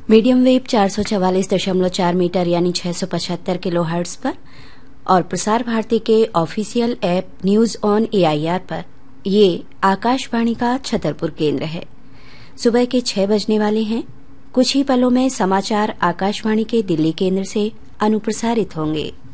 Medium wave 444.4 metre यानी 675 kilohertz पर और प्रसार भारती के official app news on AIR पर ये आकाशवाणी का छतरपुर केंद्र है। सुबह के 6 बजने वाले हैं। कुछ ही पलों में समाचार आकाशवाणी के दिल्ली केंद्र से अनुप्रसारित होंगे।